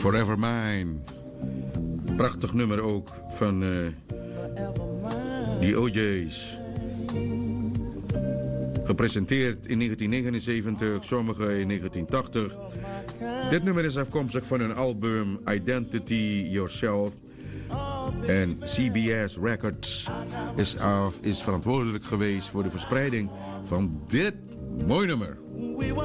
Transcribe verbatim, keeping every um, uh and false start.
Forever Mine. Prachtig nummer ook van uh, die O J's. Gepresenteerd in negentien negenenzeventig, sommige in negentien tachtig. Dit nummer is afkomstig van hun album Identity Yourself. En C B S Records is, af, is verantwoordelijk geweest voor de verspreiding van dit mooi nummer.